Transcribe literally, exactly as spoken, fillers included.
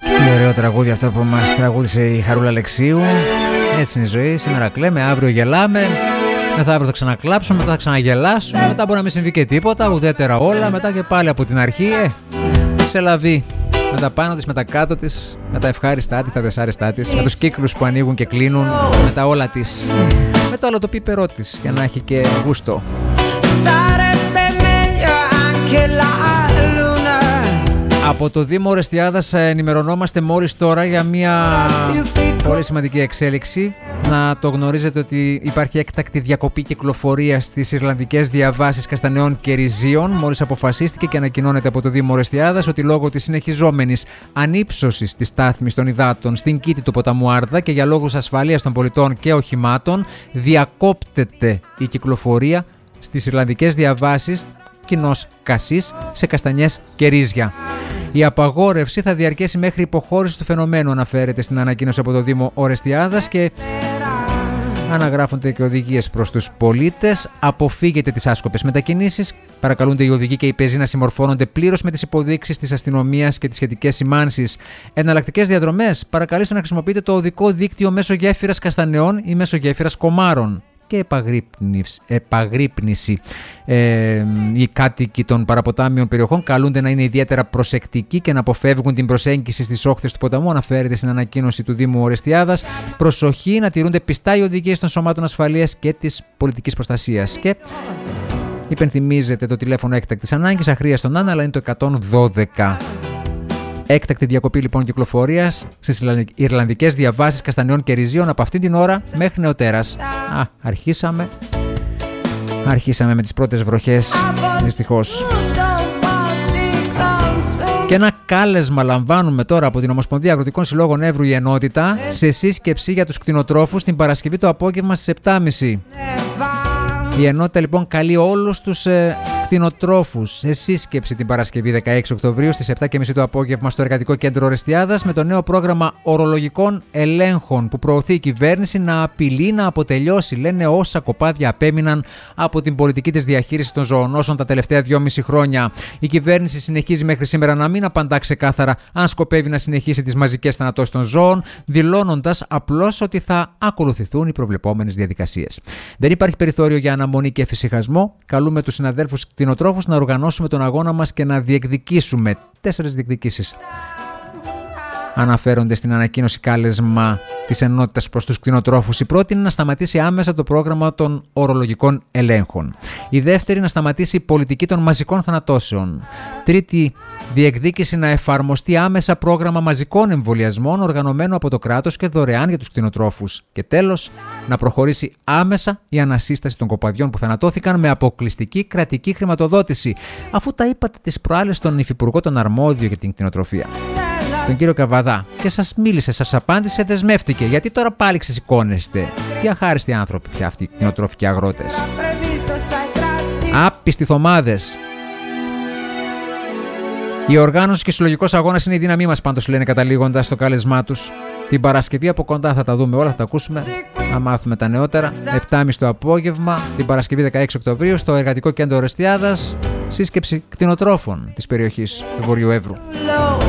Τι ωραίο τραγούδι αυτό που μας τραγούδισε η Χαρούλα Αλεξίου. Έτσι είναι η ζωή. Σήμερα κλαίμε, αύριο γελάμε. Μετά αύριο θα ξανακλάψουμε, μετά θα ξαναγελάσουμε. Μετά μπορεί να μην συμβεί και τίποτα, ουδέτερα όλα. Μετά και πάλι από την αρχή. Ε, σε λαβή. Με τα πάνω της, με τα κάτω της, με τα ευχάριστά της, τα δυσάρεστά της, με τους κύκλους που ανοίγουν και κλείνουν, με τα όλα της, με το όλο το πίπερό της, για να έχει και γούστο. Από το Δήμο Ορεστιάδας ενημερωνόμαστε μόλις τώρα για μια πολύ σημαντική εξέλιξη. Να το γνωρίζετε ότι υπάρχει έκτακτη διακοπή κυκλοφορίας στις Ιρλανδικές διαβάσεις Καστανεών και Ριζίων. Μόλις αποφασίστηκε και ανακοινώνεται από το Δήμο Ορεστιάδας ότι λόγω της συνεχιζόμενης ανύψωσης της στάθμης των υδάτων στην κήτη του ποταμού Άρδα και για λόγους ασφαλείας των πολιτών και οχημάτων διακόπτεται η κυκλοφορία στις Ιρλανδικές διαβάσεις κοινώς Κασής σε Καστανιές και Ρίζια. Η απαγόρευση θα διαρκέσει μέχρι υποχώρηση του φαινομένου, αναφέρεται στην ανακοίνωση από το Δήμο Ορεστιάδας, και αναγράφονται και οδηγίες προς τους πολίτες. Αποφύγετε τις άσκοπες μετακινήσεις. Παρακαλούνται οι οδηγοί και οι πεζοί να συμμορφώνονται πλήρως με τις υποδείξεις της αστυνομίας και τις σχετικές σημάνσεις. Εναλλακτικές διαδρομές. Παρακαλείστε να χρησιμοποιείτε το οδικό δίκτυο μέσω γέφυρας Καστανεών ή μέσω γέφυρας Κομάρων. Και επαγρύπνηση. Ε, οι κάτοικοι των παραποτάμιων περιοχών καλούνται να είναι ιδιαίτερα προσεκτικοί και να αποφεύγουν την προσέγγιση στις όχθες του ποταμού, αναφέρεται στην ανακοίνωση του Δήμου Ορεστιάδας. Προσοχή να τηρούνται πιστά οι οδηγίες των σωμάτων ασφαλείας και της πολιτικής προστασίας. Και υπενθυμίζεται το τηλέφωνο έκτακτης ανάγκης, αχρίαστον αν, αλλά είναι το εκατόν δώδεκα. Έκτακτη διακοπή λοιπόν κυκλοφορίας στις Ιρλανδικές διαβάσεις Καστανεών και Ριζίων από αυτή την ώρα μέχρι νεοτέρας. Α, αρχίσαμε. Αρχίσαμε με τις πρώτες βροχές, δυστυχώς. Και ένα κάλεσμα λαμβάνουμε τώρα από την Ομοσπονδία Αγροτικών Συλλόγων Εύρου η Ενότητα σε σύσκεψη για τους κτηνοτρόφους την Παρασκευή το απόγευμα στις επτά και μισή. Η Ενότητα λοιπόν καλεί όλους τους ε, κτηνοτρόφους σε σύσκεψη την Παρασκευή δεκαέξι Οκτωβρίου στις επτά και μισή το απόγευμα στο Εργατικό Κέντρο Ορεστιάδας με το νέο πρόγραμμα ορολογικών ελέγχων που προωθεί η κυβέρνηση να απειλεί να αποτελειώσει, λένε, όσα κοπάδια απέμειναν από την πολιτική της διαχείρισης των ζωονόσων τα τελευταία δυόμιση χρόνια. Η κυβέρνηση συνεχίζει μέχρι σήμερα να μην απαντά ξεκάθαρα αν σκοπεύει να συνεχίσει τις μαζικές θανατώσεις των ζώων, δηλώνοντας απλώς ότι θα ακολουθηθούν οι προβλεπόμενες διαδικασίες. Δεν υπάρχει περιθώριο για αναμονή και εφησυχασμό. Καλούμε τους συναδέλφους κτηνοτρόφους να οργανώσουμε τον αγώνα μας και να διεκδικήσουμε. Τέσσερις διεκδικήσεις αναφέρονται στην ανακοίνωση κάλεσμα της Ενότητας προς τους κτηνοτρόφους. Η πρώτη είναι να σταματήσει άμεσα το πρόγραμμα των ορολογικών ελέγχων. Η δεύτερη να σταματήσει η πολιτική των μαζικών θανατώσεων. Τρίτη διεκδίκηση να εφαρμοστεί άμεσα πρόγραμμα μαζικών εμβολιασμών οργανωμένο από το κράτος και δωρεάν για τους κτηνοτρόφους. Και τέλος, να προχωρήσει άμεσα η ανασύσταση των κοπαδιών που θανατώθηκαν με αποκλειστική κρατική χρηματοδότηση. Αφού τα είπατε τις προάλλες στον υφυπουργό τον αρμόδιο για την κτηνοτροφία, τον κύριο Καβαδά, και σας μίλησε, σας απάντησε, δεσμεύτηκε. Γιατί τώρα πάλι ξεσηκώνεστε? Τι αχάριστοι άνθρωποι πια αυτοί οι κτηνοτρόφοι και αγρότες. Άπιστοι θωμάδες. Η οργάνωση και συλλογικός αγώνας είναι η δύναμή μας, πάντως, λένε καταλήγοντας στο κάλεσμά τους. Την Παρασκευή από κοντά θα τα δούμε όλα, θα τα ακούσουμε, να μάθουμε τα νεότερα. επτά και μισή το απόγευμα, την Παρασκευή δεκαέξι Οκτωβρίου, στο Εργατικό Κέντρο Ορεστιάδας, σύσκεψη κτηνοτρόφων της περιοχής του Βορειού Εύρου.